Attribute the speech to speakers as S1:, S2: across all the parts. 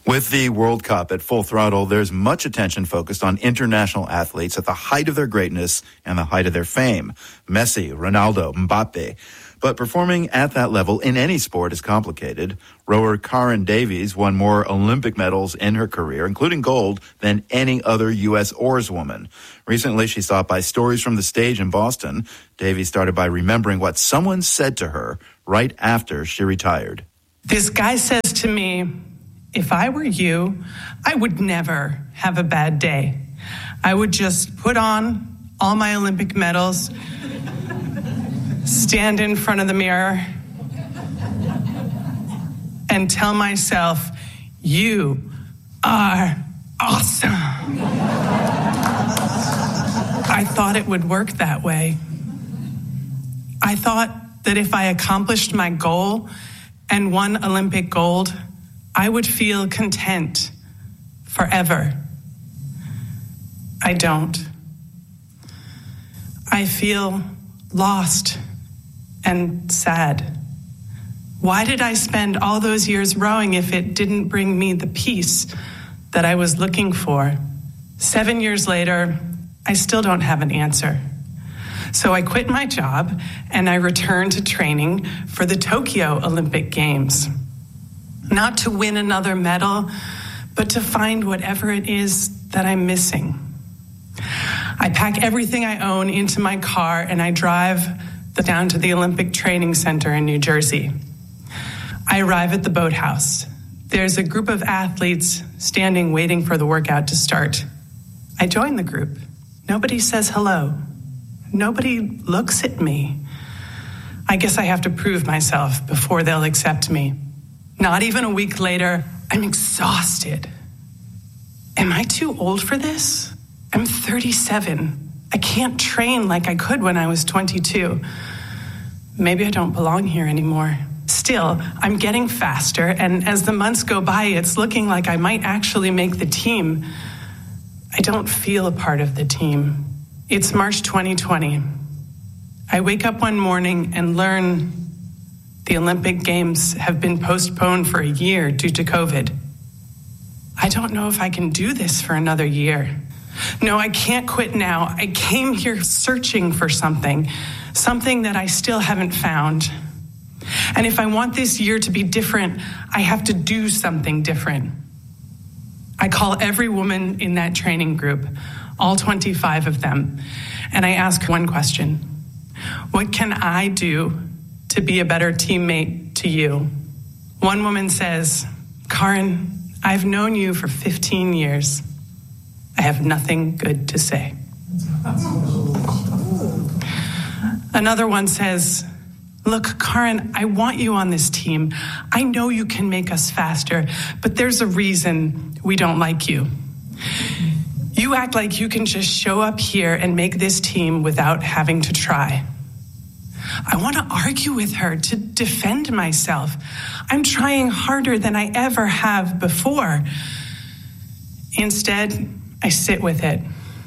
S1: With the World Cup at full throttle, there's much attention focused on international athletes at the height of their greatness and the height of their fame. Messi, Ronaldo, Mbappe. But performing at that level in any sport is complicated. Rower Karen Davies won more Olympic medals in her career, including gold, than any other U.S. oarswoman. Recently, she stopped by Stories from the Stage in Boston. Davies started by remembering what someone said to her right after she retired.
S2: This guy says to me, if I were you, I would never have a bad day. I would just put on all my Olympic medals, stand in front of the mirror, and tell myself, you are awesome. I thought it would work that way. I thought that if I accomplished my goal and won Olympic gold, I would feel content forever. I don't. I feel lost and sad. Why did I spend all those years rowing if it didn't bring me the peace that I was looking for? 7 years later, I still don't have an answer. So I quit my job and I returned to training for the Tokyo Olympic Games. Not to win another medal, but to find whatever it is that I'm missing. I pack everything I own into my car and I drive down to the Olympic Training Center in New Jersey. I arrive at the boathouse. There's a group of athletes standing waiting for the workout to start. I join the group. Nobody says hello. Nobody looks at me. I guess I have to prove myself before they'll accept me. Not even a week later, I'm exhausted. Am I too old for this? I'm 37. I can't train like I could when I was 22. Maybe I don't belong here anymore. Still, I'm getting faster, and as the months go by, it's looking like I might actually make the team. I don't feel a part of the team. It's March 2020. I wake up one morning and learn the Olympic Games have been postponed for a year due to COVID. I don't know if I can do this for another year. No, I can't quit now. I came here searching for something that I still haven't found. And if I want this year to be different, I have to do something different. I call every woman in that training group, all 25 of them, and I ask one question. What can I do to be a better teammate to you? One woman says, Karen, I've known you for 15 years. I have nothing good to say. Another one says, look, Karen, I want you on this team. I know you can make us faster, but there's a reason we don't like you. You act like you can just show up here and make this team without having to try. I want to argue with her to defend myself. I'm trying harder than I ever have before. Instead, I sit with it.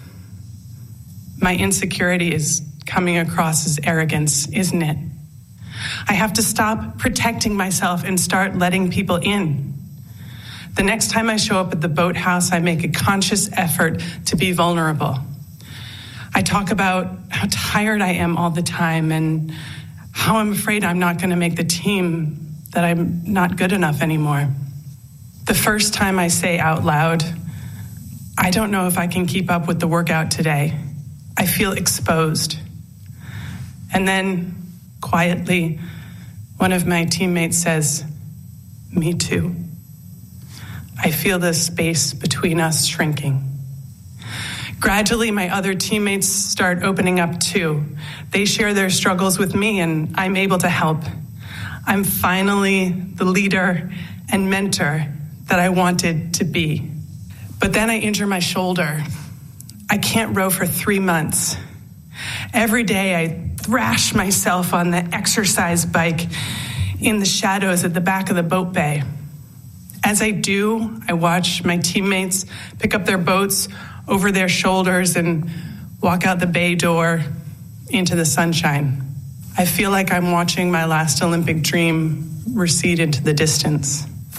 S2: My insecurity is coming across as arrogance, isn't it? I have to stop protecting myself and start letting people in. The next time I show up at the boathouse, I make a conscious effort to be vulnerable. I talk about how tired I am all the time and how I'm afraid I'm not going to make the team, that I'm not good enough anymore. The first time I say out loud, I don't know if I can keep up with the workout today. I feel exposed. And then, quietly, one of my teammates says, me too. I feel the space between us shrinking. Gradually, my other teammates start opening up too. They share their struggles with me, and I'm able to help. I'm finally the leader and mentor that I wanted to be. But then I injure my shoulder. I can't row for 3 months. Every day I thrash myself on the exercise bike in the shadows at the back of the boat bay. As I do, I watch my teammates pick up their boats over their shoulders and walk out the bay door into the sunshine. I feel like I'm watching my last Olympic dream recede into the distance.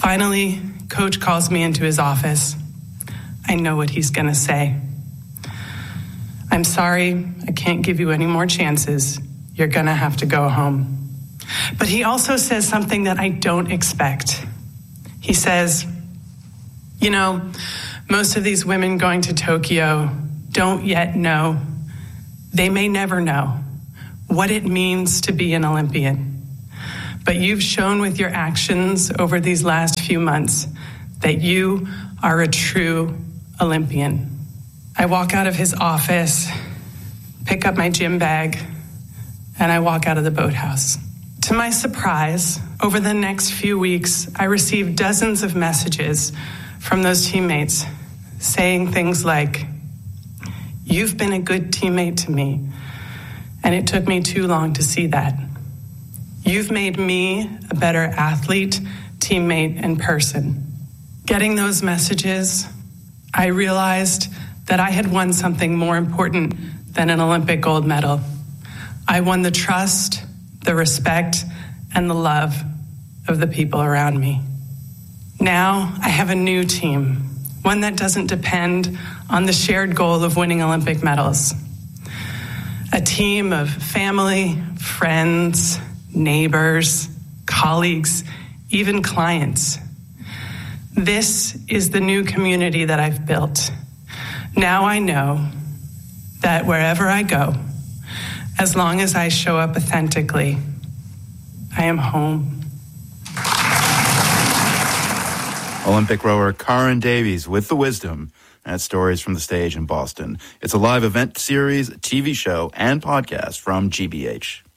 S2: Finally, Coach calls me into his office. I know what he's going to say. I'm sorry, I can't give you any more chances. You're going to have to go home. But he also says something that I don't expect. He says, you know, most of these women going to Tokyo don't yet know, they may never know, what it means to be an Olympian. But you've shown with your actions over these last few months that you are a true Olympian. I walk out of his office, pick up my gym bag, and I walk out of the boathouse. To my surprise, over the next few weeks, I received dozens of messages from those teammates saying things like, "You've been a good teammate to me, and it took me too long to see that. You've made me a better athlete, teammate, and person." Getting those messages, I realized that I had won something more important than an Olympic gold medal. I won the trust, the respect, and the love of the people around me. Now I have a new team, one that doesn't depend on the shared goal of winning Olympic medals. A team of family, friends, neighbors, colleagues, even clients. This is the new community that I've built. Now I know that wherever I go, as long as I show up authentically, I am home.
S1: Olympic rower Karin Davies with the wisdom at Stories from the Stage in Boston. It's a live event series, TV show, and podcast from GBH.